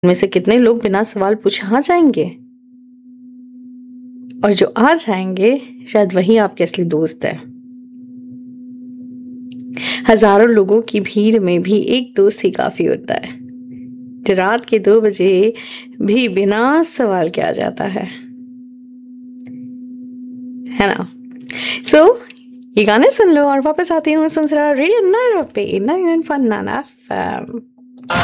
में से कितने लोग बिना सवाल पूछे आ जाएंगे, और जो आ जाएंगे शायद वही आपके असली दोस्त है। हजारों लोगों की भीड़ में भी एक दोस्त ही काफी होता है, जो रात के 2 बजे भी बिना सवाल के आ जाता है ना। सो ये गाने सुन लो और वापस आती हूँ सुनसरा रेडियो नायरा पे 991 नाना एफएम।